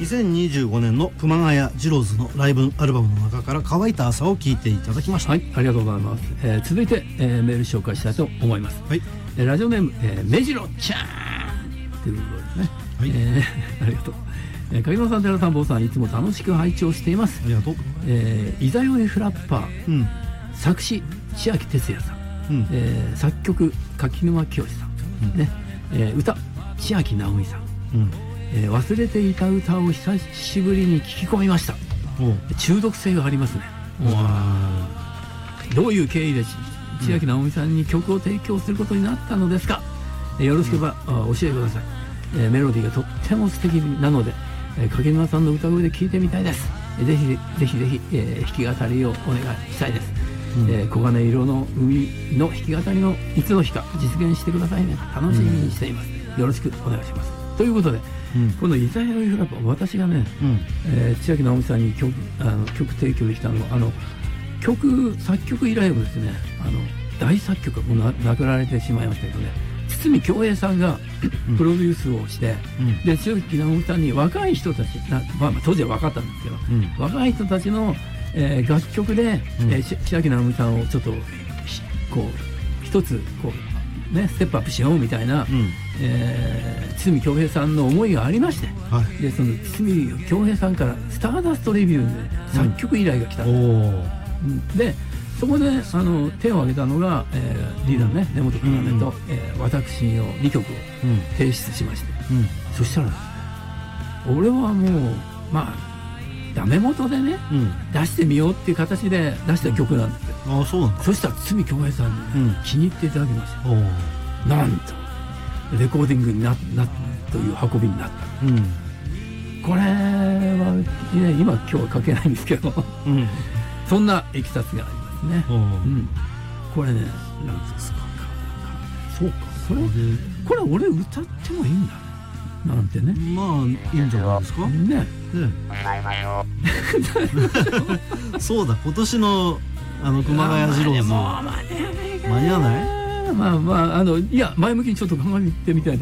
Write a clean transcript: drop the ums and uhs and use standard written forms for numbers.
2025年の熊谷ジローズのライブアルバムの中から乾いた朝を聴いていただきました。 はい、ありがとうございます。続いて、メール紹介したいと思います。 はい、 ラジオネーム、めじろちゃんということですね。 はい、 ありがとう。影野さん、寺さん、坊さん、いつも楽しく拝聴しています。 ありがとう。 イザヨエフラッパー、作詞千秋哲也さん、作曲柿沼清さん、ね、歌千秋直美さん、忘れていた歌を久しぶりに聴き込みました。中毒性がありますね。どういう経緯で千秋直美さんに曲を提供することになったのですか。よろしければ教えてください。メロディーがとっても素敵なので、柿沼さんの歌声で聴いてみたいです。ぜひ弾き語りをお願いしたいです。黄金色の海の弾き語りのいつの日か実現してくださいね。楽しみにしています。よろしくお願いします。ということで、このイザヤロイフラッパー、私がね、千秋直美さんに曲提供できたのは、作曲依頼をですね、大作曲がもう亡くなられてしまいましたけどね、堤恭平さんがプロデュースをして、で千秋直美さんに若い人たち、当時は分かったんですけど、若い人たちの、楽曲で、千秋直美さんをちょっとこう一つこうねステップアップしようみたいな、堤恭平さんの思いがありまして、でその堤恭平さんからスターダストレビューで作曲依頼が来た。でそこで手を挙げたのが、リーダーのね根本要と、私の2曲を提出しまして、そしたら俺はもうダメ元でね、出してみようっていう形で出した曲なんですよ。 そうなんだ。 そしたら堤恭平さんに、気に入っていただきました。なんとレコーディングになという運びになった。これは、ね、今日は書けないんですけど、そんないきさつがありますね。これね、なんですか。そうか。これ俺歌ってもいいんだね。なんてね。 まあいいんじゃないですか。ね。そうだ、今年の熊谷ジローズ間に合わない。 いや前向きにちょっと考えてみたいと